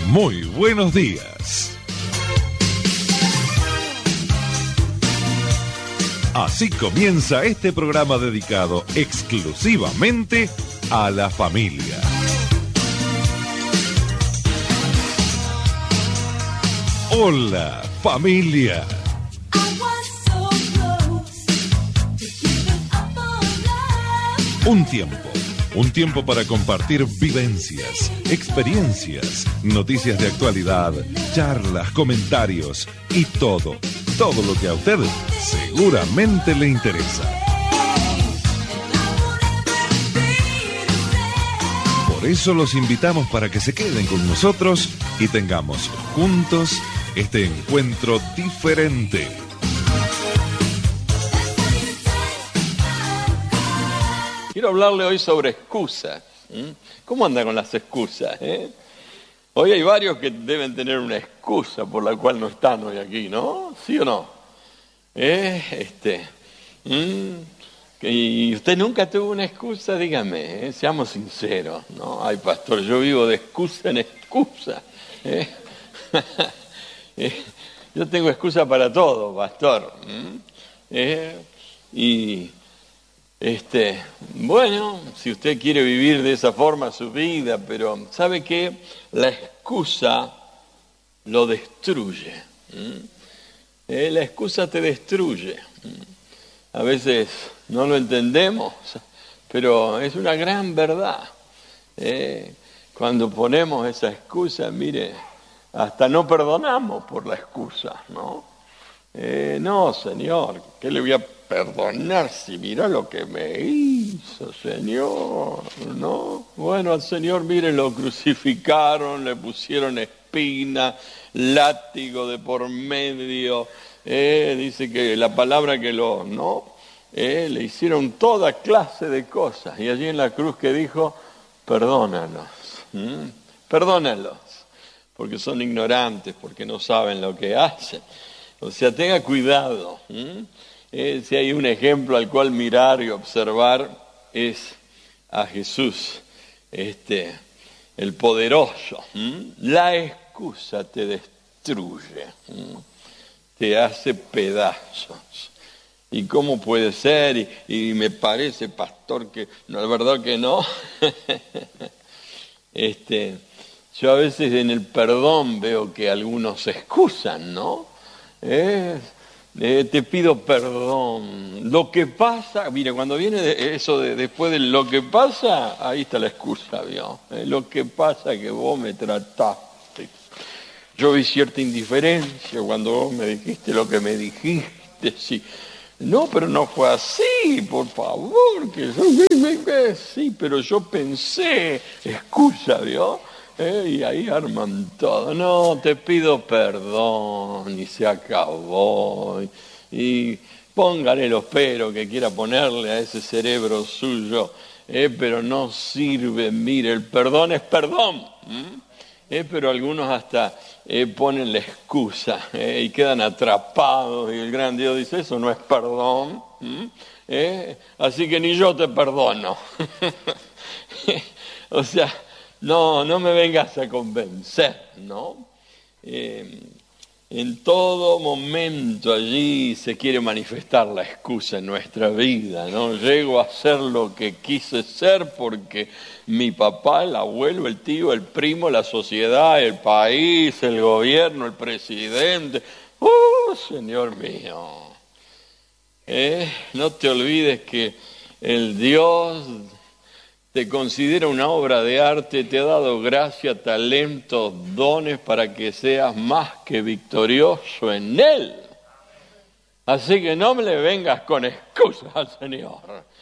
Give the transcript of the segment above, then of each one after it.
Muy buenos días. Así comienza este programa dedicado exclusivamente a la familia. Hola, familia. Un tiempo para compartir vivencias, experiencias, noticias de actualidad, charlas, comentarios y todo lo que a usted seguramente le interesa. Por eso los invitamos para que se queden con nosotros y tengamos juntos este encuentro diferente. Quiero hablarle hoy sobre excusas. ¿Cómo anda con las excusas? Hoy hay varios que deben tener una excusa por la cual no están hoy aquí, ¿no? ¿Sí o no? Y usted nunca tuvo una excusa, dígame, seamos sinceros, ¿no? Ay, pastor, yo vivo de excusa en excusa. Yo tengo excusa para todo, pastor. Bueno, si usted quiere vivir de esa forma su vida, pero ¿sabe qué? La excusa lo destruye. La excusa te destruye. A veces no lo entendemos, pero es una gran verdad. Cuando ponemos esa excusa, mire, hasta no perdonamos por la excusa, ¿no? No, Señor, ¿qué le voy a perdonar si mira lo que me hizo, Señor? ¿No? Bueno, al Señor, mire, lo crucificaron, le pusieron espina, látigo de por medio, dice que la palabra que le hicieron toda clase de cosas. Y allí en la cruz que dijo, perdónalos, perdónalos, porque son ignorantes, porque no saben lo que hacen. O sea, tenga cuidado. Si hay un ejemplo al cual mirar y observar, es a Jesús, el poderoso. La excusa te destruye, te hace pedazos. ¿Y cómo puede ser? Y me parece, pastor, que no, la verdad que no. Yo a veces en el perdón veo que algunos se excusan, ¿no? Te pido perdón. Lo que pasa, mire, cuando viene después de lo que pasa, ahí está la excusa, ¿vio? Lo que pasa es que vos me trataste. Yo vi cierta indiferencia cuando vos me dijiste lo que me dijiste, sí. No, pero no fue así, por favor, sí, pero yo pensé, excusa, ¿vio? Y ahí arman todo. No, te pido perdón y se acabó. Y póngale los peros que quiera ponerle a ese cerebro suyo, pero no sirve. Mire, el perdón es perdón. Pero algunos hasta ponen la excusa y quedan atrapados. Y el gran Dios dice, eso no es perdón. Así que ni yo te perdono. O sea, no me vengas a convencer, ¿no? En todo momento allí se quiere manifestar la excusa en nuestra vida, ¿no? Llego a ser lo que quise ser porque mi papá, el abuelo, el tío, el primo, la sociedad, el país, el gobierno, el presidente. Señor mío! No te olvides que el Dios te considera una obra de arte, te ha dado gracia, talentos, dones para que seas más que victorioso en Él. Así que no me le vengas con excusas al Señor.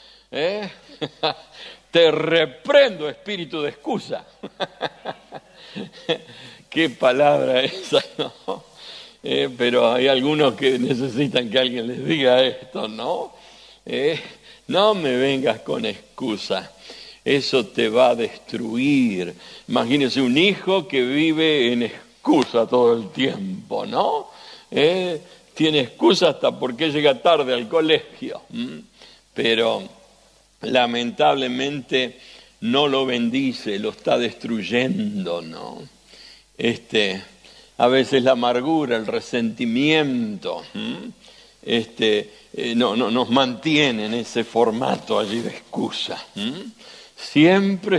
Te reprendo, espíritu de excusa. Qué palabra esa, ¿no? Pero hay algunos que necesitan que alguien les diga esto, ¿no? No me vengas con excusas. Eso te va a destruir. Imagínese un hijo que vive en excusa todo el tiempo, ¿no? Tiene excusa hasta porque llega tarde al colegio. Pero lamentablemente no lo bendice, lo está destruyendo, ¿no? A veces la amargura, el resentimiento, nos mantiene en ese formato allí de excusa. Siempre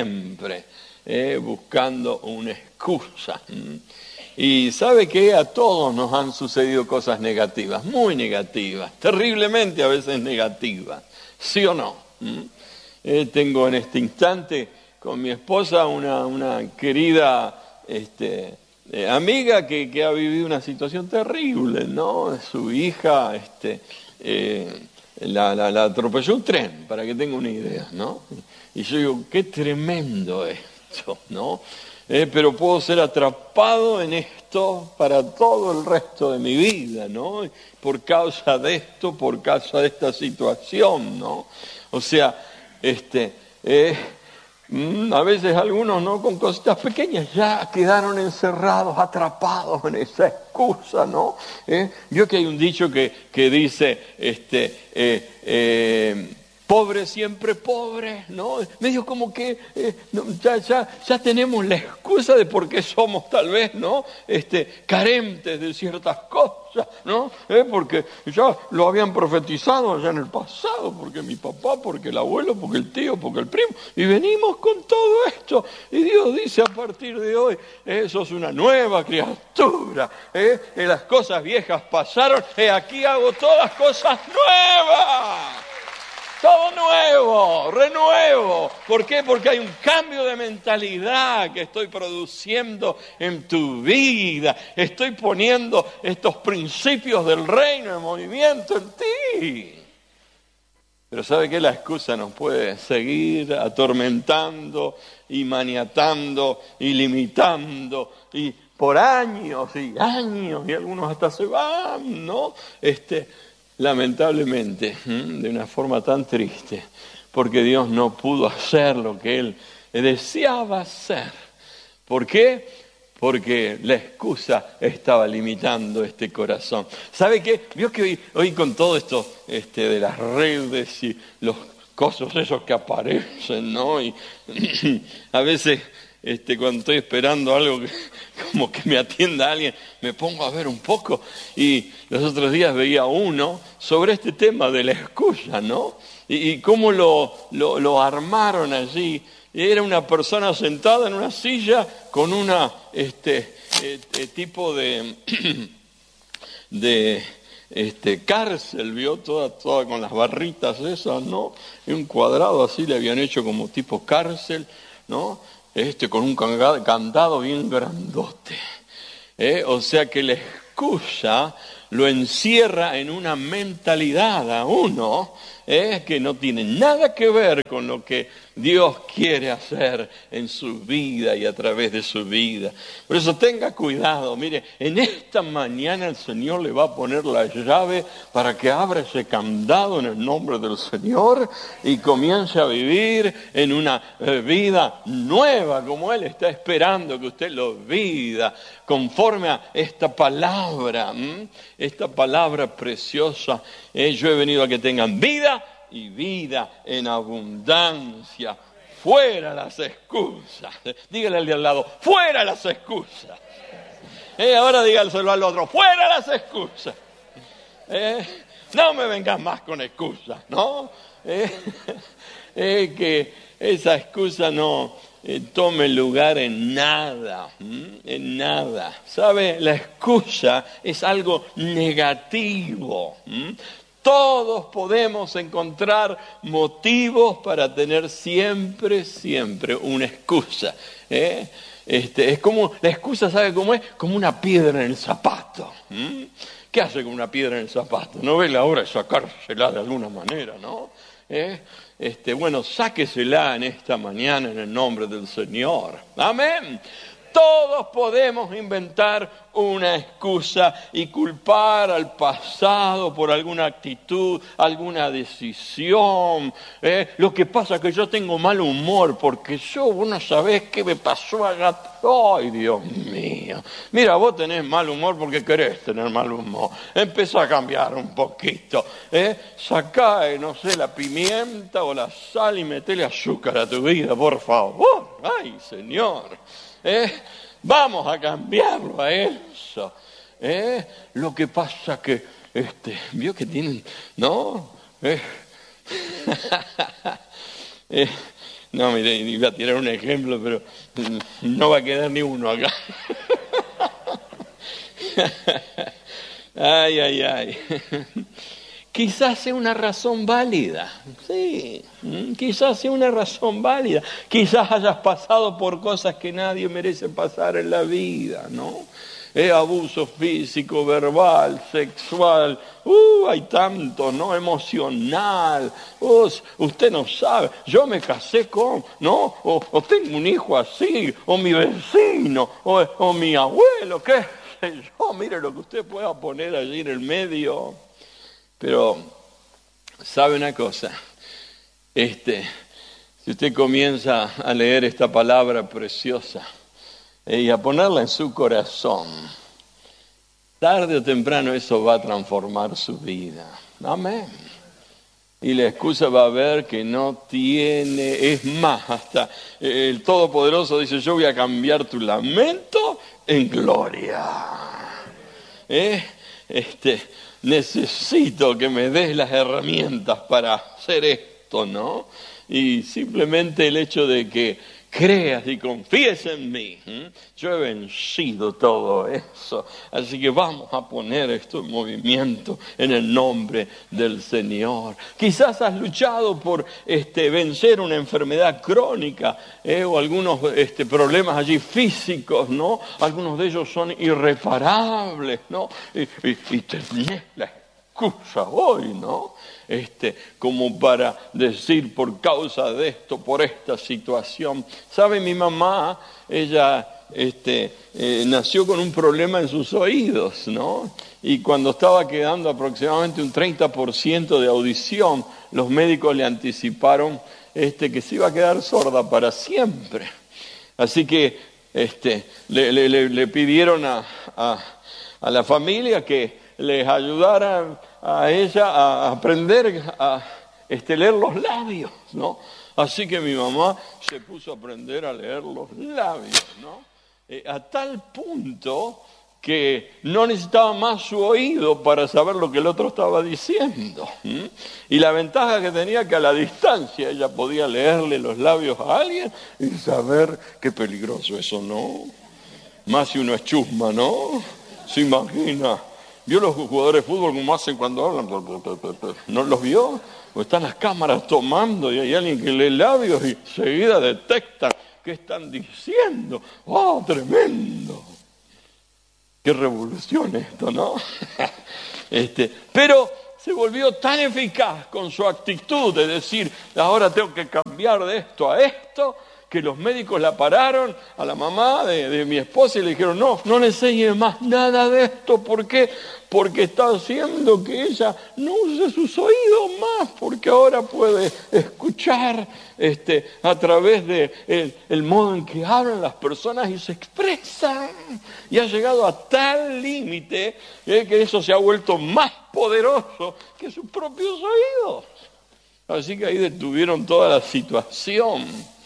buscando una excusa. Y ¿sabe qué? A todos nos han sucedido cosas negativas, muy negativas, terriblemente a veces negativas, ¿sí o no? Tengo en este instante con mi esposa una querida amiga que ha vivido una situación terrible, ¿no? Su hija la atropelló un tren, para que tenga una idea, ¿no? Y yo digo, qué tremendo esto, ¿no? Pero puedo ser atrapado en esto para todo el resto de mi vida, ¿no? Por causa de esto, por causa de esta situación, ¿no? O sea, a veces algunos, ¿no? Con cositas pequeñas ya quedaron encerrados, atrapados en esa excusa, ¿no? Yo que hay un dicho que dice, pobre siempre pobre, ¿no? Medio como que ya tenemos la excusa de por qué somos tal vez, ¿no? Carentes de ciertas cosas, ¿no? Porque ya lo habían profetizado ya en el pasado, porque mi papá, porque el abuelo, porque el tío, porque el primo, y venimos con todo esto, y Dios dice a partir de hoy, sos una nueva criatura, las cosas viejas pasaron, aquí hago todas cosas nuevas. Todo nuevo, renuevo. ¿Por qué? Porque hay un cambio de mentalidad que estoy produciendo en tu vida. Estoy poniendo estos principios del reino en movimiento en ti. Pero ¿sabe qué? La excusa nos puede seguir atormentando y maniatando y limitando y por años y años, y algunos hasta se van, ¿no? Lamentablemente, de una forma tan triste, porque Dios no pudo hacer lo que Él deseaba hacer. ¿Por qué? Porque la excusa estaba limitando este corazón. ¿Sabe qué? Vio que hoy con todo esto de las redes y los cosos esos que aparecen, ¿no? Y a veces cuando estoy esperando algo como que me atienda alguien, me pongo a ver un poco, y los otros días veía uno sobre este tema de la excusa, ¿no? Y cómo lo armaron allí. Era una persona sentada en una silla con una tipo de cárcel, vio, toda con las barritas esas, ¿no? Y un cuadrado así le habían hecho como tipo cárcel, ¿no? Con un candado bien grandote. O sea que la excusa lo encierra en una mentalidad a uno que no tiene nada que ver con lo que Dios quiere hacer en su vida y a través de su vida. Por eso tenga cuidado. Mire, en esta mañana el Señor le va a poner la llave para que abra ese candado en el nombre del Señor y comience a vivir en una vida nueva, como Él está esperando que usted lo viva, conforme a esta palabra preciosa. Yo he venido a que tengan vida y vida en abundancia. Fuera las excusas. Dígale al de al lado, fuera las excusas. Ahora dígaselo al otro, fuera las excusas. No me vengas más con excusas, ¿no? Que esa excusa no tome lugar en nada, en nada. ¿Sabe? La excusa es algo negativo. Todos podemos encontrar motivos para tener siempre una excusa. Es como, la excusa, ¿sabe cómo es? Como una piedra en el zapato. ¿Qué hace con una piedra en el zapato? ¿No ve la hora de sacársela de alguna manera, no? Bueno, sáquesela en esta mañana en el nombre del Señor. Amén. Todos podemos inventar una excusa y culpar al pasado por alguna actitud, alguna decisión. Lo que pasa es que yo tengo mal humor porque vos no sabés qué me pasó allá. ¡Ay, Dios mío! Mira, vos tenés mal humor porque querés tener mal humor. Empezá a cambiar un poquito. Sacá, no sé, la pimienta o la sal y metele azúcar a tu vida, por favor. ¡Ay, Señor! Vamos a cambiarlo a eso. Lo que pasa que, vio que tienen, ¿no? No, mire, iba a tirar un ejemplo, pero no va a quedar ni uno acá. Ay, ay, ay. Quizás sea una razón válida, sí, quizás sea una razón válida. Quizás hayas pasado por cosas que nadie merece pasar en la vida, ¿no? Abuso físico, verbal, sexual, hay tanto, ¿no? Emocional, usted no sabe, yo me casé con, ¿no? O tengo un hijo así, o mi vecino, o mi abuelo, qué sé yo, mire lo que usted pueda poner allí en el medio. Pero, ¿sabe una cosa? Si usted comienza a leer esta palabra preciosa y a ponerla en su corazón, tarde o temprano eso va a transformar su vida. Amén. Y la excusa va a ver que no tiene, es más, hasta el Todopoderoso dice, yo voy a cambiar tu lamento en gloria. Necesito que me des las herramientas para hacer esto, ¿no? Y simplemente el hecho de que creas y confíes en mí, yo he vencido todo eso. Así que vamos a poner esto en movimiento en el nombre del Señor. Quizás has luchado por vencer una enfermedad crónica o algunos problemas allí físicos, ¿no? Algunos de ellos son irreparables, ¿no? Y tenés la excusa hoy, ¿no? Como para decir por causa de esto, por esta situación. ¿Sabe? Mi mamá, ella nació con un problema en sus oídos, ¿no? Y cuando estaba quedando aproximadamente un 30% de audición, los médicos le anticiparon que se iba a quedar sorda para siempre. Así que le pidieron a la familia que les ayudara a ella a aprender a leer los labios, ¿no? Así que mi mamá se puso a aprender a leer los labios, ¿no? A tal punto que no necesitaba más su oído para saber lo que el otro estaba diciendo. Y la ventaja que tenía que a la distancia ella podía leerle los labios a alguien y saber qué peligroso eso, ¿no? Más si uno es chusma, ¿no? Se imagina. ¿Vio los jugadores de fútbol cómo hacen cuando hablan? ¿No los vio? O están las cámaras tomando y hay alguien que lee labios y enseguida detectan qué están diciendo. ¡Oh, tremendo! ¡Qué revolución esto!, ¿no? Pero se volvió tan eficaz con su actitud de decir, ahora tengo que cambiar de esto a esto, que los médicos la pararon a la mamá de mi esposa y le dijeron, no le enseñe más nada de esto. ¿Por qué? Porque está haciendo que ella no use sus oídos más, porque ahora puede escuchar a través de el modo en que hablan las personas y se expresan. Y ha llegado a tal límite que eso se ha vuelto más poderoso que sus propios oídos. Así que ahí detuvieron toda la situación.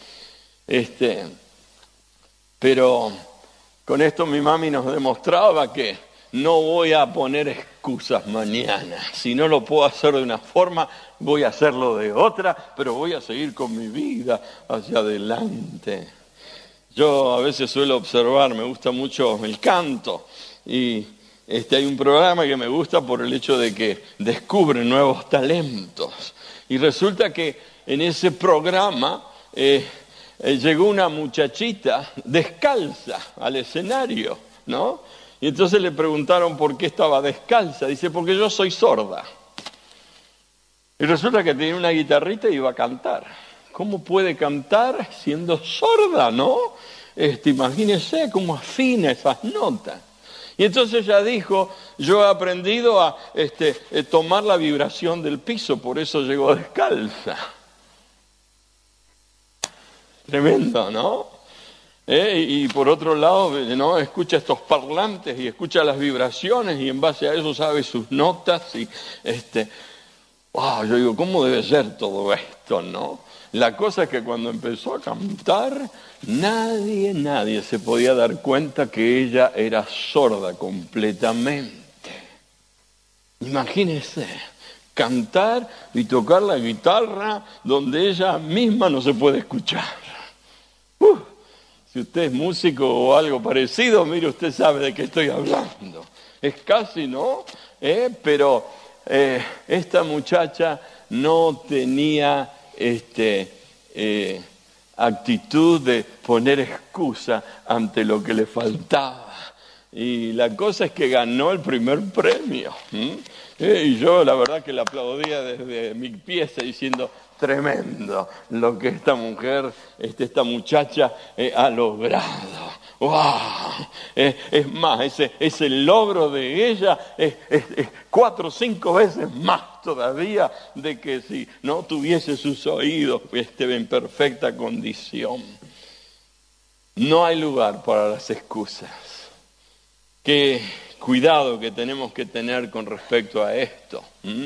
Pero con esto mi mami nos demostraba que no voy a poner excusas mañana. Si no lo puedo hacer de una forma, voy a hacerlo de otra, pero voy a seguir con mi vida hacia adelante. Yo a veces suelo observar, me gusta mucho el canto y hay un programa que me gusta por el hecho de que descubre nuevos talentos. Y resulta que en ese programa llegó una muchachita descalza al escenario, ¿no? Y entonces le preguntaron por qué estaba descalza. Dice, porque yo soy sorda. Y resulta que tenía una guitarrita y iba a cantar. ¿Cómo puede cantar siendo sorda, no? Imagínese cómo afina esas notas. Y entonces ella dijo, yo he aprendido a tomar la vibración del piso, por eso llegó descalza. Tremendo, ¿no? Y por otro lado, ¿no? Escucha estos parlantes y escucha las vibraciones y en base a eso sabe sus notas y wow, yo digo, ¿cómo debe ser todo esto, no? La cosa es que cuando empezó a cantar, nadie se podía dar cuenta que ella era sorda completamente. Imagínense, cantar y tocar la guitarra donde ella misma no se puede escuchar. Si usted es músico o algo parecido, mire, usted sabe de qué estoy hablando. Es casi, ¿no? Pero esta muchacha no tenía actitud de poner excusa ante lo que le faltaba. Y la cosa es que ganó el primer premio. Y yo la verdad que la aplaudía desde mi pieza diciendo, tremendo lo que esta mujer, esta muchacha ha logrado. ¡Wow! Es más, ese logro de ella es 4 o 5 veces más todavía de que si no tuviese sus oídos en perfecta condición. No hay lugar para las excusas. Qué cuidado que tenemos que tener con respecto a esto.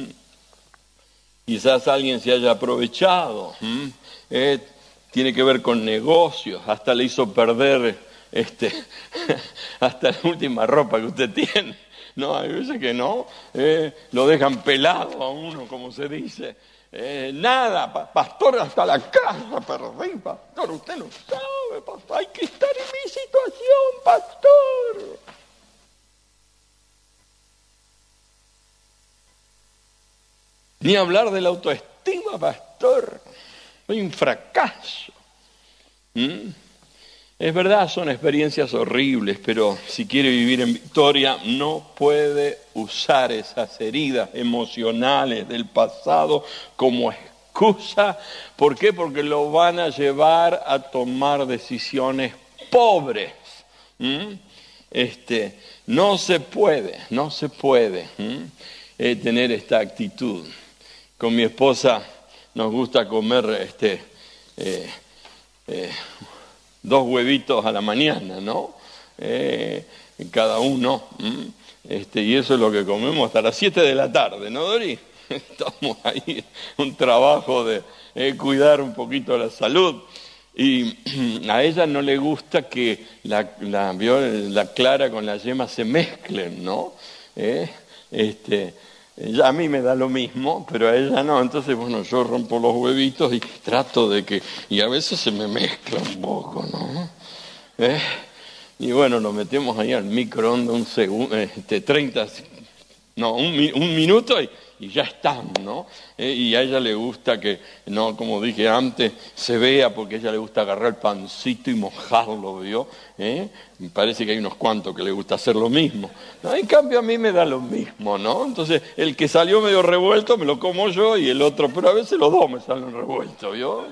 Quizás alguien se haya aprovechado. Tiene que ver con negocios. Hasta le hizo perder hasta la última ropa que usted tiene. No, hay veces que no. Lo dejan pelado a uno, como se dice. Nada, pastor, hasta la casa perdí, pastor. Usted no sabe, pastor. Hay que estar en mi situación, pastor. Ni hablar de la autoestima, pastor. Soy un fracaso. Es verdad, son experiencias horribles, pero si quiere vivir en victoria, no puede usar esas heridas emocionales del pasado como excusa. ¿Por qué? Porque lo van a llevar a tomar decisiones pobres. No se puede tener esta actitud. Con mi esposa nos gusta comer 2 huevitos a la mañana, ¿no? Cada uno. Y eso es lo que comemos hasta las 7 de la tarde, ¿no, Dori? Estamos ahí, un trabajo de cuidar un poquito la salud. Y a ella no le gusta que la clara con la yema se mezclen, ¿no? Ya a mí me da lo mismo, pero a ella no. Entonces, bueno, yo rompo los huevitos y trato de que... Y a veces se me mezcla un poco, ¿no? Y bueno, lo metemos ahí al microondas un segundo, 1 minuto y ya están, ¿no? Y a ella le gusta que, no, como dije antes, se vea, porque a ella le gusta agarrar el pancito y mojarlo, ¿vio? Me parece que hay unos cuantos que le gusta hacer lo mismo. No, en cambio a mí me da lo mismo, ¿no? Entonces, el que salió medio revuelto me lo como yo y el otro, pero a veces los dos me salen revueltos, ¿vio?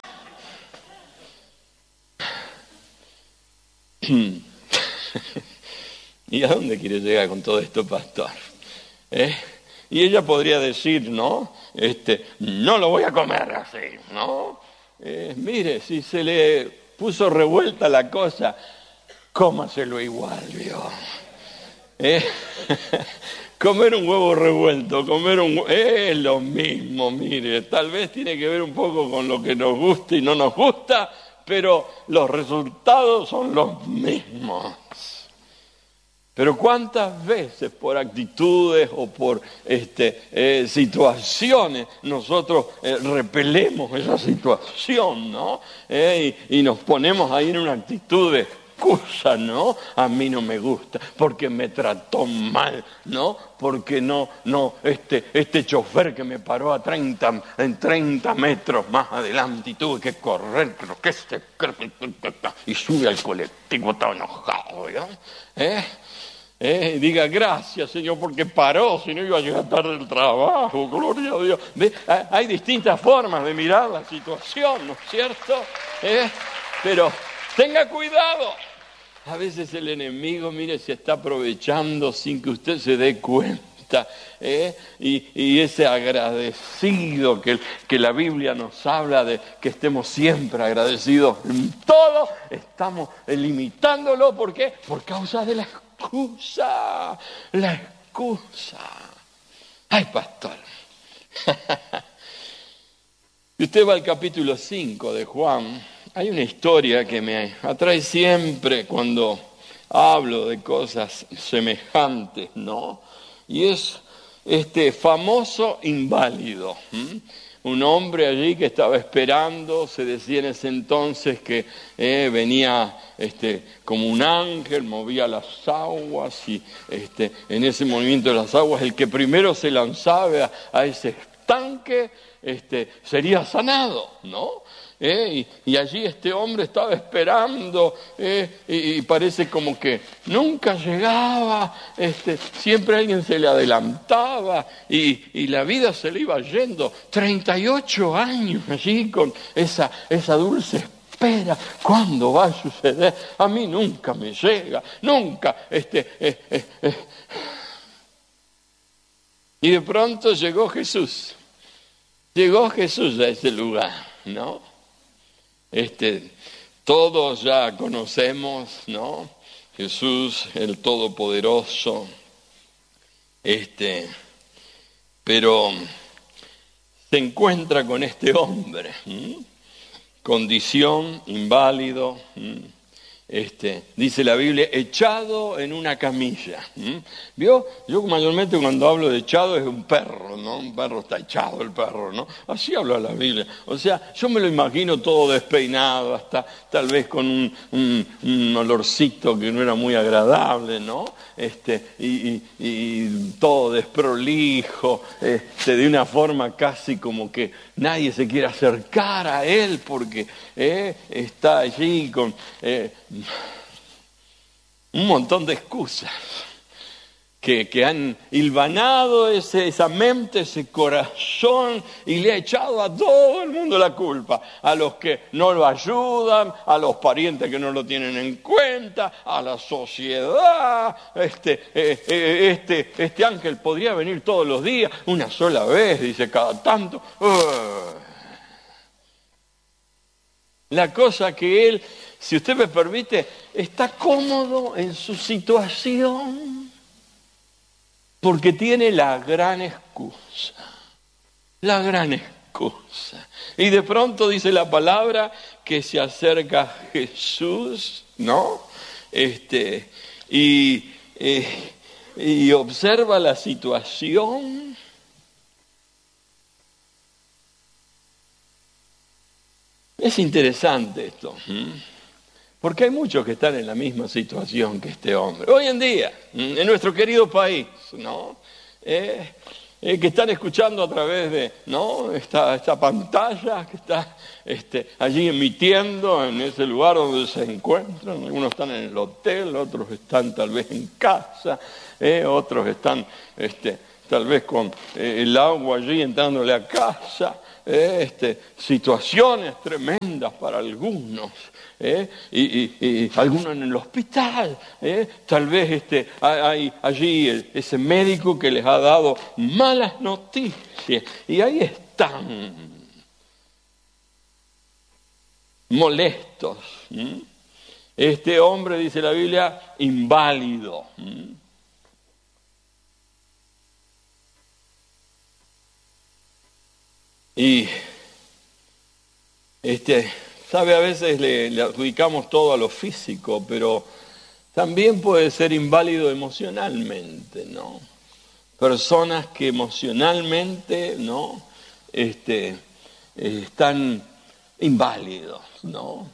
¿Y a dónde quiere llegar con todo esto, pastor? Y ella podría decir, ¿no? No lo voy a comer así, ¿no? Mire, si se le puso revuelta la cosa, cómaselo igual, ¿vio? Comer un huevo revuelto, es lo mismo, mire. Tal vez tiene que ver un poco con lo que nos gusta y no nos gusta, pero los resultados son los mismos. Pero ¿cuántas veces por actitudes o por situaciones nosotros repelemos esa situación, ¿no? Y nos ponemos ahí en una actitud de excusa, ¿no? A mí no me gusta, porque me trató mal, ¿no? Porque este chofer que me paró en 30 metros más adelante y tuve que correr, y sube al colectivo, estaba enojado, ¿no? Diga gracias, Señor, porque paró, si no iba a llegar tarde del trabajo, gloria a Dios. ¿Ve? Hay distintas formas de mirar la situación, ¿no es cierto? Pero tenga cuidado. A veces el enemigo, mire, se está aprovechando sin que usted se dé cuenta. Y ese agradecido que la Biblia nos habla de que estemos siempre agradecidos en todo, estamos limitándolo. ¿Por qué? Por causa de la excusa. Ay, pastor. Si usted va al capítulo 5 de Juan, hay una historia que me atrae siempre cuando hablo de cosas semejantes, ¿no? Y es este famoso inválido. Un hombre allí que estaba esperando, se decía en ese entonces que venía como un ángel, movía las aguas y en ese movimiento de las aguas el que primero se lanzaba a ese estanque sería sanado, ¿no? Y allí este hombre estaba esperando y parece como que nunca llegaba, siempre alguien se le adelantaba y la vida se le iba yendo. 38 años allí con esa dulce espera. ¿Cuándo va a suceder? A mí nunca me llega, nunca. Y de pronto llegó Jesús. Llegó Jesús a ese lugar, ¿no? Todos ya conocemos, ¿no? Jesús, el Todopoderoso, pero se encuentra con este hombre, condición, inválido, dice la Biblia, echado en una camilla. ¿Vio? Yo mayormente cuando hablo de echado es un perro, ¿no? Un perro está echado, el perro, ¿no? Así habla la Biblia. O sea, yo me lo imagino todo despeinado, hasta tal vez con un olorcito que no era muy agradable, ¿no? Y todo desprolijo, de una forma casi como que nadie se quiere acercar a él porque está allí con un montón de excusas que han hilvanado esa mente, ese corazón y le ha echado a todo el mundo la culpa, a los que no lo ayudan, a los parientes que no lo tienen en cuenta, a la sociedad. Este ángel podría venir todos los días, una sola vez, dice cada tanto. La cosa que él, si usted me permite, está cómodo en su situación porque tiene la gran excusa. La gran excusa. Y de pronto dice la palabra que se acerca a Jesús, ¿no? Y observa la situación. Es interesante esto, porque hay muchos que están en la misma situación que este hombre. Hoy en día, en nuestro querido país, ¿no? Que están escuchando a través de, ¿no? esta pantalla que está allí emitiendo en ese lugar donde se encuentran. Algunos están en el hotel, otros están tal vez en casa, otros están tal vez con el agua allí entrándole a casa. Situaciones tremendas para algunos, y algunos en el hospital, tal vez hay allí ese médico que les ha dado malas noticias y ahí están molestos. Este hombre, dice la Biblia, inválido. Y sabe, a veces le adjudicamos todo a lo físico, pero también puede ser inválido emocionalmente, ¿no? Personas que emocionalmente, ¿no? Están inválidos, ¿no?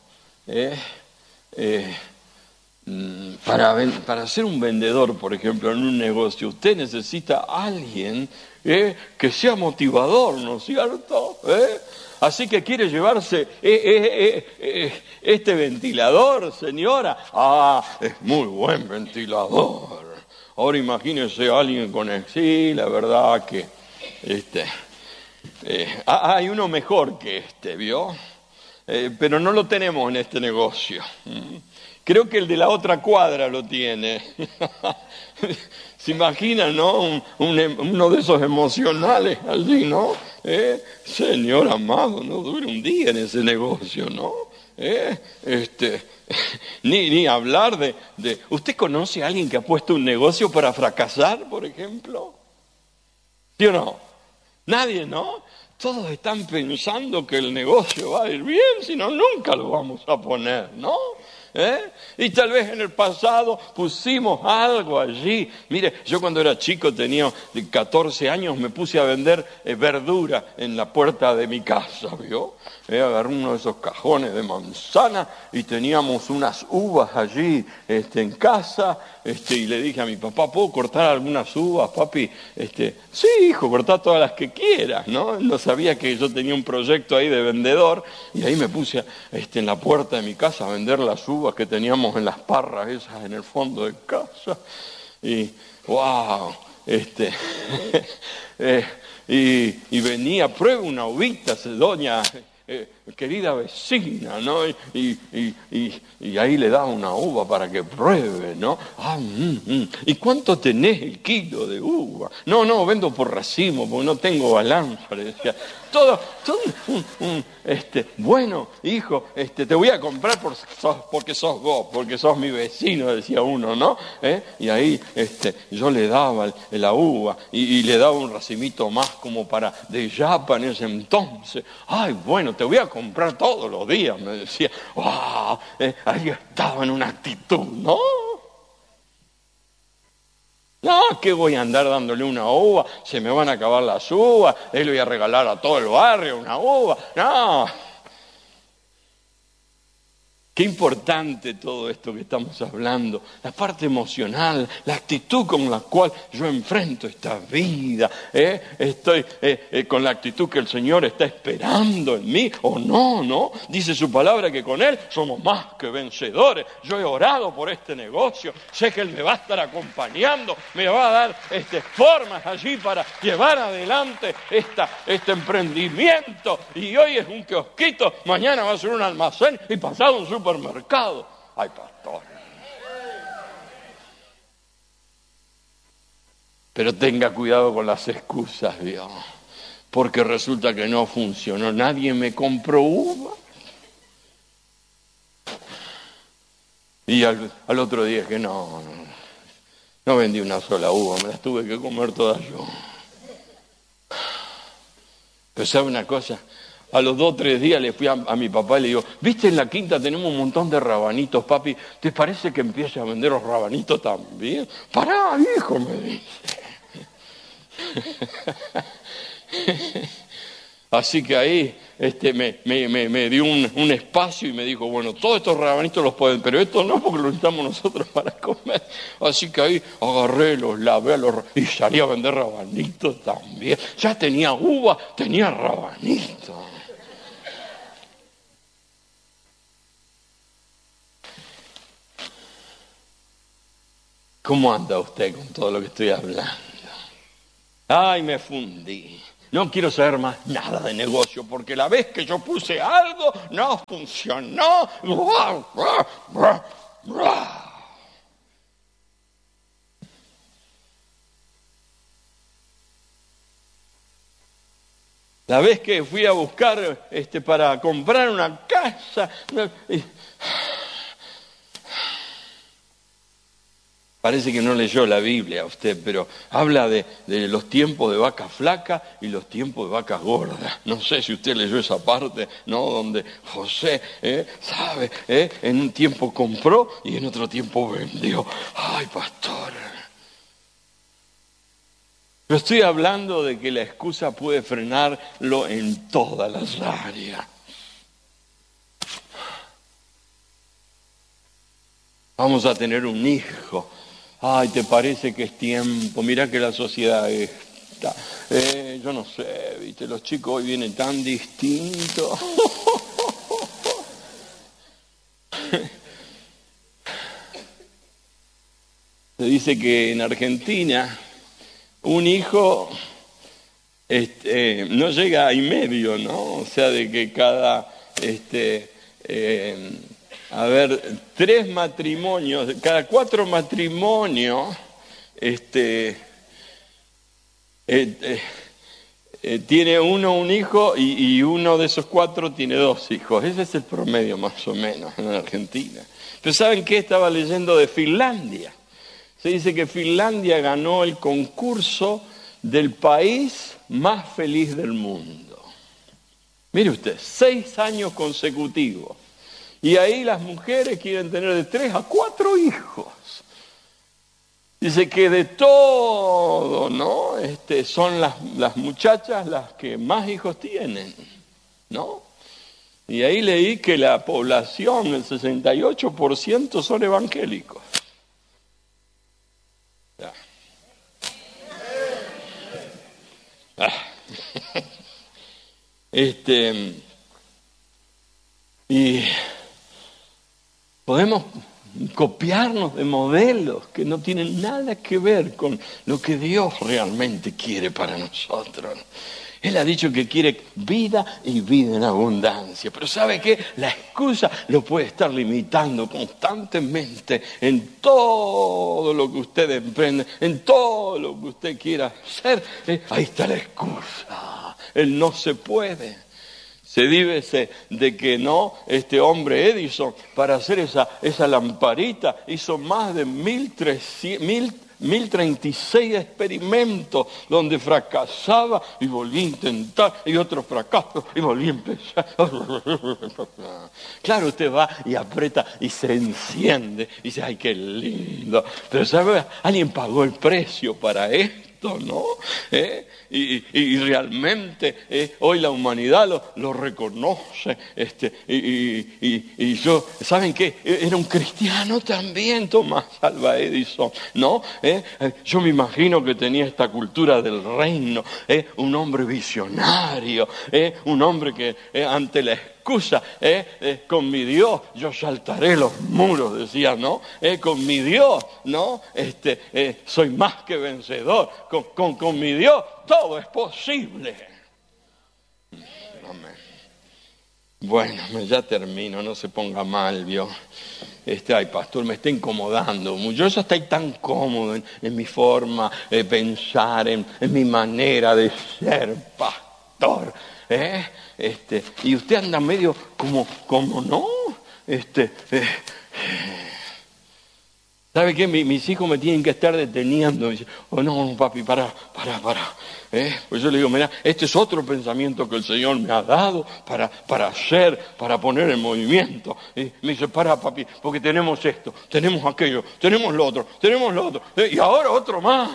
Para ser un vendedor, por ejemplo, en un negocio, usted necesita a alguien que sea motivador, ¿no es cierto? Así que quiere llevarse este ventilador, señora. Ah, es muy buen ventilador. Ahora imagínese a alguien con sí, la verdad que hay uno mejor que ¿vio? Pero no lo tenemos en este negocio. Creo que el de la otra cuadra lo tiene. ¿Se imaginan, no? Uno de esos emocionales allí, ¿no? Señor amado, no dure un día en ese negocio, ¿no? Ni hablar de... ¿Usted conoce a alguien que ha puesto un negocio para fracasar, por ejemplo? ¿Sí o no? Nadie, ¿no? todos están pensando que el negocio va a ir bien, si no, nunca lo vamos a poner, ¿no? Y tal vez en el pasado pusimos algo allí. Mire, yo cuando era chico, tenía 14 años, me puse a vender verdura en la puerta de mi casa, ¿vio? Agarré uno de esos cajones de manzana y teníamos unas uvas allí en casa, y le dije a mi papá, ¿puedo cortar algunas uvas, papi? Sí, hijo, cortá todas las que quieras, ¿no? Él no sabía que yo tenía un proyecto ahí de vendedor, y ahí me puse en la puerta de mi casa a vender las uvas que teníamos en las parras esas en el fondo de casa. Y, wow, y venía, prueba una uvita, doña... querida vecina, ¿no? Y ahí le daba una uva para que pruebe, ¿no? ¿Y cuánto tenés el kilo de uva? No, vendo por racimo, porque no tengo balanza, le decía. Todo bueno, hijo, te voy a comprar porque sos vos, porque sos mi vecino, decía uno, ¿no? Y ahí yo le daba la uva y le daba un racimito más como para de yapa en ese entonces. Ay, bueno, te voy a comprar todos los días, me decía. ¡Wow! Ahí estaba en una actitud, ¿no? No, que voy a andar dándole una uva, se me van a acabar las uvas, le voy a regalar a todo el barrio una uva. No. Qué importante todo esto que estamos hablando, la parte emocional, la actitud con la cual yo enfrento esta vida. Estoy con la actitud que el Señor está esperando en mí, o no. Dice su palabra que con Él somos más que vencedores. Yo he orado por este negocio, sé que Él me va a estar acompañando, me va a dar formas allí para llevar adelante este emprendimiento. Y hoy es un kiosquito, mañana va a ser un almacén y pasado un supermercado. Ay, pastor. Pero tenga cuidado con las excusas, Dios, porque resulta que no funcionó. Nadie me compró uva. Y al otro día que no vendí una sola uva, me las tuve que comer todas yo. Pero ¿sabe una cosa? A los 2 o 3 días le fui a mi papá y le digo, ¿viste en la quinta tenemos un montón de rabanitos, papi? ¿Te parece que empiece a vender los rabanitos también? Pará, hijo, me dice. Así que ahí me dio un espacio y me dijo, bueno, todos estos rabanitos los pueden, pero estos no, porque los necesitamos nosotros para comer. Así que ahí agarré, los lavé y salí a vender rabanitos también. Ya tenía uva, tenía rabanitos. ¿Cómo anda usted con todo lo que estoy hablando? Ay, me fundí. No quiero saber más nada de negocio, porque la vez que yo puse algo, no funcionó. La vez que fui a buscar para comprar una casa... Parece que no leyó la Biblia usted, pero habla de los tiempos de vacas flacas y los tiempos de vacas gordas. No sé si usted leyó esa parte, ¿no? Donde José, sabe, en un tiempo compró y en otro tiempo vendió. Ay, pastor. Yo estoy hablando de que la excusa puede frenarlo en todas las áreas. Vamos a tener un hijo. Ay, ¿te parece que es tiempo? Mirá que la sociedad está. Yo no sé, viste, los chicos hoy vienen tan distintos. Se dice que en Argentina un hijo no llega a y medio, ¿no? O sea, de que cada 3 matrimonios, cada 4 matrimonios, tiene uno un hijo y uno de esos 4 tiene 2 hijos. Ese es el promedio más o menos en Argentina. Pero ¿saben qué? Estaba leyendo de Finlandia. Se dice que Finlandia ganó el concurso del país más feliz del mundo. Mire usted, 6 años consecutivos. Y ahí las mujeres quieren tener de 3 a 4 hijos. Dice que de todo, ¿no? Son las muchachas las que más hijos tienen, ¿no? Y ahí leí que la población, el 68% son evangélicos. Ya. Y podemos copiarnos de modelos que no tienen nada que ver con lo que Dios realmente quiere para nosotros. Él ha dicho que quiere vida y vida en abundancia. Pero ¿sabe qué? La excusa lo puede estar limitando constantemente en todo lo que usted emprende, en todo lo que usted quiera hacer. Ahí está la excusa. Él no se puede. Se dice de que no, este hombre Edison, para hacer esa lamparita, hizo más de 1036 experimentos donde fracasaba y volvía a intentar, y otro fracaso y volvía a empezar. Claro, usted va y aprieta y se enciende y dice, ¡ay, qué lindo! Pero ¿sabe? Alguien pagó el precio para esto, ¿no? Y realmente hoy la humanidad lo reconoce. Y yo, ¿saben qué? Era un cristiano también, Thomas Alva Edison, ¿no? Yo me imagino que tenía esta cultura del reino, un hombre visionario, un hombre que ante la excusa, con mi Dios yo saltaré los muros, decía, ¿no? Con mi Dios, ¿no? Soy más que vencedor, con mi Dios todo es posible. Amén. Bueno, ya termino, no se ponga mal, ¿vio? Ay, pastor, me está incomodando mucho. Yo ya estoy tan cómodo en mi forma de pensar, en mi manera de ser pastor. Y usted anda medio como ¿no? ¿Sabe qué? Mis hijos me tienen que estar deteniendo. Me dicen, oh no, papi, para. Pues yo le digo, mira, este es otro pensamiento que el Señor me ha dado para hacer, para poner en movimiento. Y me dice, para, papi, porque tenemos esto, tenemos aquello, tenemos lo otro, y ahora otro más.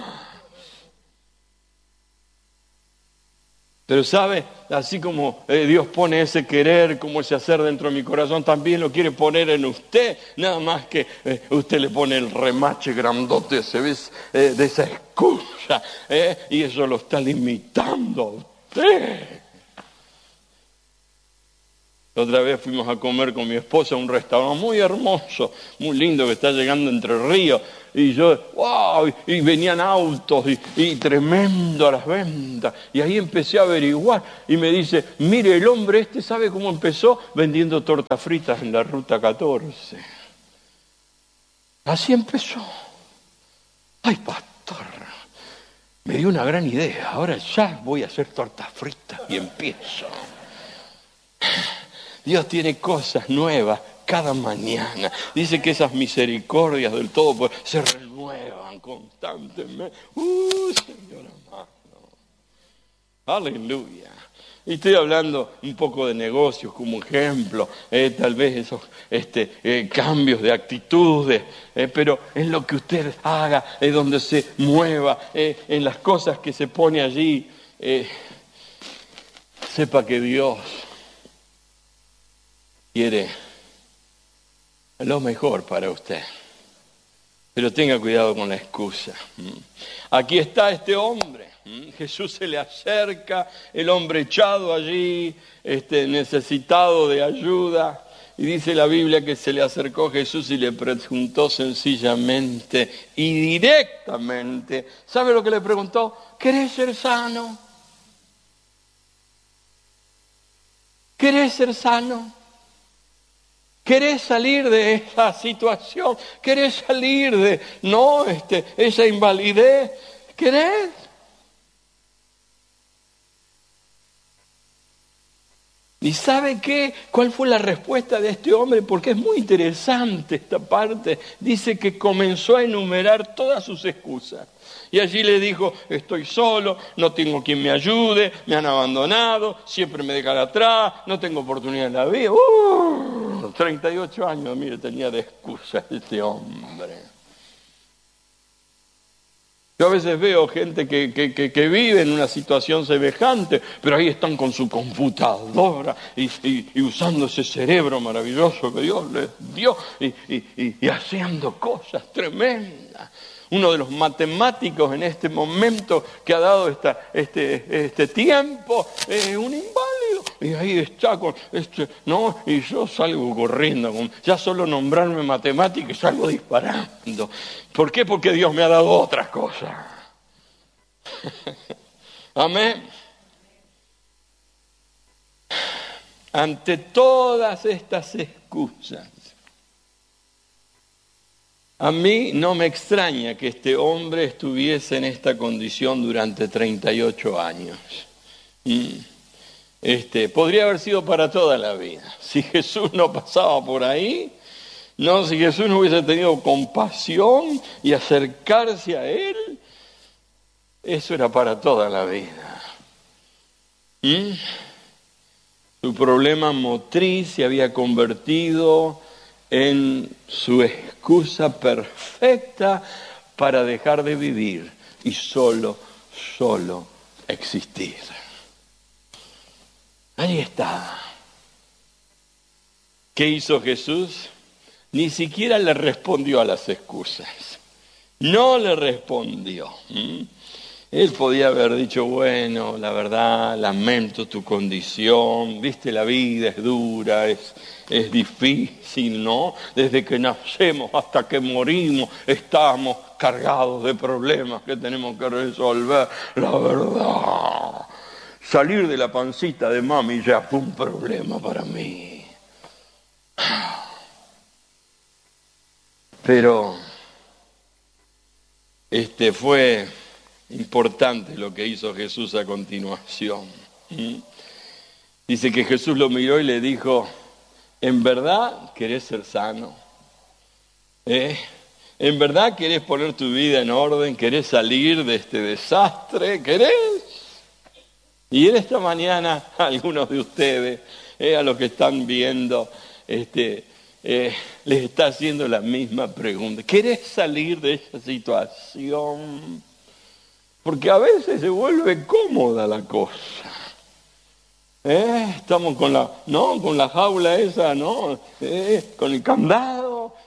Pero sabe, así como Dios pone ese querer, como ese hacer dentro de mi corazón, también lo quiere poner en usted. Nada más que usted le pone el remache grandote de esa excusa, y eso lo está limitando a usted. Otra vez fuimos a comer con mi esposa a un restaurante muy hermoso, muy lindo, que está llegando Entre Ríos. Y yo, wow, y venían autos y tremendo a las ventas. Y ahí empecé a averiguar y me dice, mire, el hombre ¿sabe cómo empezó? Vendiendo tortas fritas en la Ruta 14. Así empezó. Ay, pastor, me dio una gran idea. Ahora ya voy a hacer tortas fritas y empiezo. Dios tiene cosas nuevas cada mañana. Dice que esas misericordias del todo se renuevan constantemente. Señor amado. Aleluya. Y estoy hablando un poco de negocios como ejemplo, tal vez esos cambios de actitudes, pero en lo que usted haga, donde se mueva, en las cosas que se pone allí, sepa que Dios quiere lo mejor para usted. Pero tenga cuidado con la excusa. Aquí está este hombre. Jesús se le acerca, el hombre echado allí, necesitado de ayuda. Y dice la Biblia que se le acercó Jesús y le preguntó sencillamente y directamente. ¿Sabe lo que le preguntó? ¿Querés ser sano? ¿Querés ser sano? ¿Querés salir de esa situación? ¿Querés salir de esa invalidez? ¿Querés? ¿Y sabe qué? ¿Cuál fue la respuesta de este hombre? Porque es muy interesante esta parte. Dice que comenzó a enumerar todas sus excusas. Y allí le dijo, estoy solo, no tengo quien me ayude, me han abandonado, siempre me dejan atrás, no tengo oportunidad en la vida. 38 años, mire, tenía de excusas este hombre. Yo a veces veo gente que vive en una situación semejante, pero ahí están con su computadora y usando ese cerebro maravilloso que Dios les dio y haciendo cosas tremendas. Uno de los matemáticos en este momento que ha dado este tiempo es un inválido. Y ahí está con ¿no? Y yo salgo corriendo, ya solo nombrarme matemática y salgo disparando. ¿Por qué? Porque Dios me ha dado otras cosas. Amén. Ante todas estas excusas, a mí no me extraña que este hombre estuviese en esta condición durante 38 años. Podría haber sido para toda la vida. Si Jesús no pasaba por ahí, si Jesús no hubiese tenido compasión y acercarse a él, eso era para toda la vida. Su problema motriz se había convertido en su excusa perfecta para dejar de vivir y solo existir. Ahí está. ¿Qué hizo Jesús? Ni siquiera le respondió a las excusas. No le respondió. Él podía haber dicho, bueno, la verdad, lamento tu condición, viste, la vida es dura, es difícil, ¿no? Desde que nacemos hasta que morimos estamos cargados de problemas que tenemos que resolver. La verdad, salir de la pancita de mami ya fue un problema para mí. Pero fue importante lo que hizo Jesús a continuación. Dice que Jesús lo miró y le dijo, ¿en verdad querés ser sano? ¿En verdad querés poner tu vida en orden? ¿Querés salir de este desastre? ¿Querés? Y en esta mañana, algunos de ustedes, a los que están viendo, les está haciendo la misma pregunta. ¿Querés salir de esa situación? Porque a veces se vuelve cómoda la cosa. Estamos con la jaula esa, ¿no? Con el candado.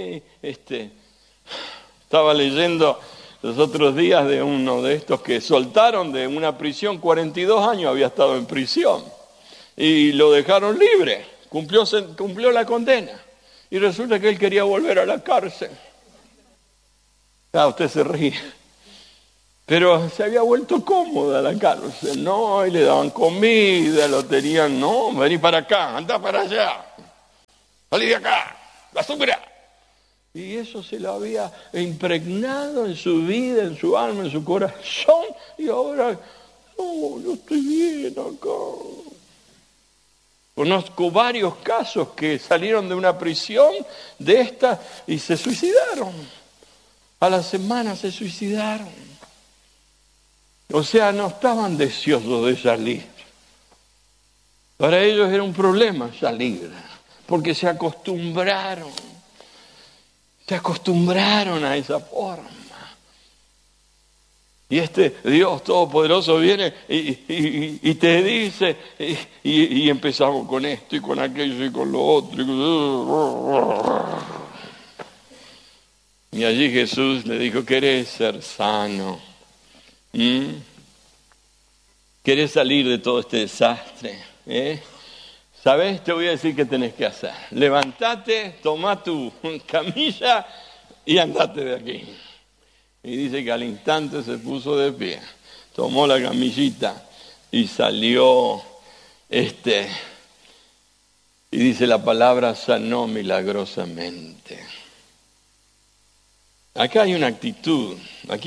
Estaba leyendo los otros días de uno de estos que soltaron de una prisión, 42 años había estado en prisión. Y lo dejaron libre, cumplió la condena. Y resulta que él quería volver a la cárcel. Usted se ríe. Pero se había vuelto cómoda la cárcel, ¿no? Y le daban comida, lo tenían, no, vení para acá, anda para allá, salí de acá, basura. Y eso se lo había impregnado en su vida, en su alma, en su corazón, y ahora, no, yo estoy bien acá. Conozco varios casos que salieron de una prisión de esta y se suicidaron. A la semana se suicidaron. O sea, no estaban deseosos de salir. Para ellos era un problema salir, porque se acostumbraron a esa forma. Y Dios Todopoderoso viene y te dice, y empezamos con esto y con aquello y con lo otro. Y allí Jesús le dijo, ¿querés ser sano? ¿Querés salir de todo este desastre? ¿Sabés? Te voy a decir qué tenés que hacer. Levantate, tomá tu camilla y andate de aquí. Y dice que al instante se puso de pie, tomó la camillita y salió, y dice la palabra, sanó milagrosamente. Aquí hay una actitud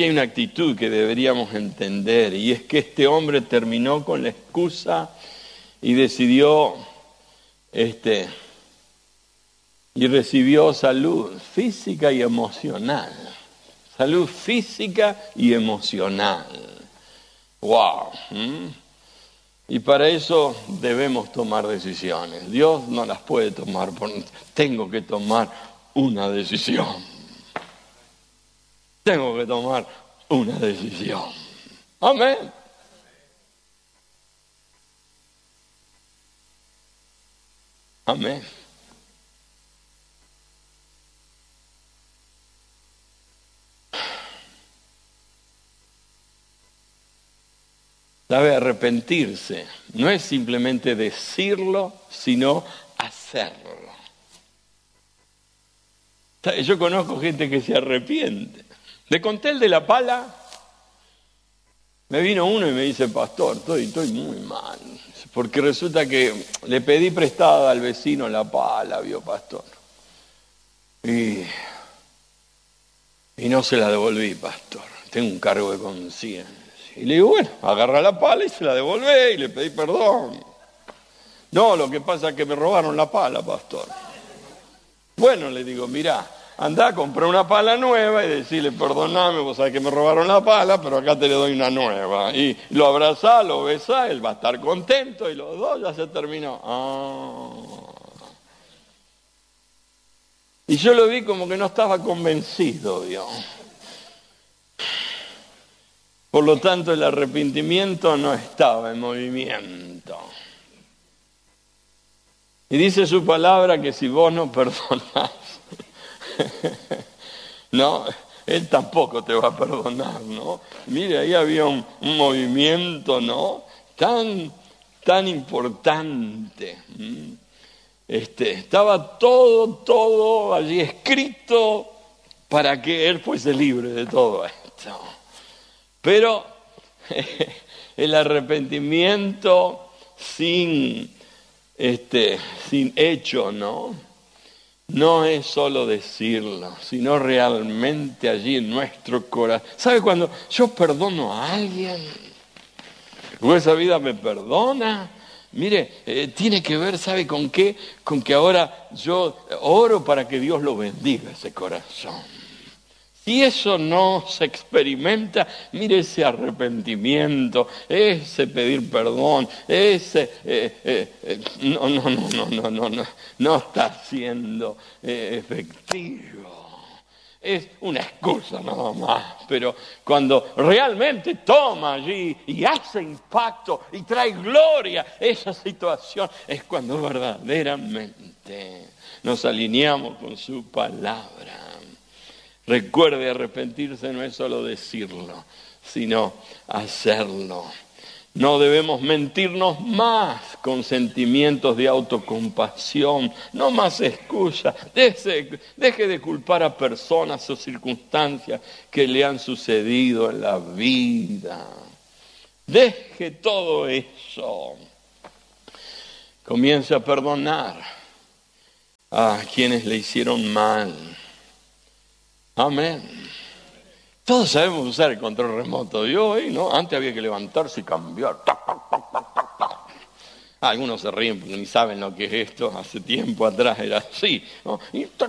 que deberíamos entender, y es que este hombre terminó con la excusa y decidió, y recibió salud física y emocional. Salud física y emocional. ¡Wow! Y para eso debemos tomar decisiones. Dios no las puede tomar, tengo que tomar una decisión. Tengo que tomar una decisión. Amén. Amén. ¿Sabe? Arrepentirse no es simplemente decirlo, sino hacerlo. Yo conozco gente que se arrepiente. Le conté el de la pala. Me vino uno y me dice, pastor, estoy muy mal. Porque resulta que le pedí prestada al vecino la pala, vio, pastor. Y no se la devolví, pastor. Tengo un cargo de conciencia. Y le digo, bueno, agarra la pala y se la devolvé y le pedí perdón. No, lo que pasa es que me robaron la pala, pastor. Bueno, le digo, mirá, andá a comprar una pala nueva y decirle, perdoname, vos sabés que me robaron la pala, pero acá te le doy una nueva. Y lo abrazá, lo besá, él va a estar contento y los dos ya se terminó. Y yo lo vi como que no estaba convencido, ¿vio? Por lo tanto, el arrepentimiento no estaba en movimiento. Y dice su palabra que si vos no perdonás, no, Él tampoco te va a perdonar, ¿no? Mire, ahí había un movimiento, ¿no? Tan importante. Estaba todo allí escrito para que Él fuese libre de todo esto. Pero el arrepentimiento sin hecho, no es solo decirlo, sino realmente allí en nuestro corazón. ¿Sabe cuando yo perdono a alguien? ¿O esa vida me perdona? Mire, tiene que ver, ¿sabe con qué? Con que ahora yo oro para que Dios lo bendiga ese corazón. Si eso no se experimenta, mire ese arrepentimiento, ese pedir perdón, ese no está siendo efectivo. Es una excusa nada más, pero cuando realmente toma allí y hace impacto y trae gloria esa situación, es cuando verdaderamente nos alineamos con su palabra. Recuerde, arrepentirse no es solo decirlo, sino hacerlo. No debemos mentirnos más con sentimientos de autocompasión, no más excusas. Deje de culpar a personas o circunstancias que le han sucedido en la vida. Deje todo eso. Comience a perdonar a quienes le hicieron mal. Amén. Todos sabemos usar el control remoto de hoy, ¿no? Antes había que levantarse y cambiar. Algunos se ríen porque ni saben lo que es esto. Hace tiempo atrás era así, ¿no? Y